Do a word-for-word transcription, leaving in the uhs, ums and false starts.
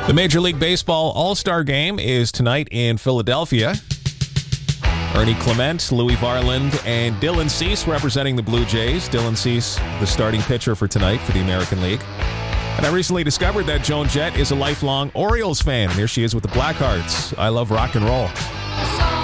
The Major League Baseball All-Star Game is tonight in Philadelphia. Ernie Clement, Louis Varland, and Dylan Cease representing the Blue Jays. Dylan Cease, the starting pitcher for tonight for the American League. And I recently discovered that Joan Jett is a lifelong Orioles fan. And here she is with the Blackhearts. I love rock and roll.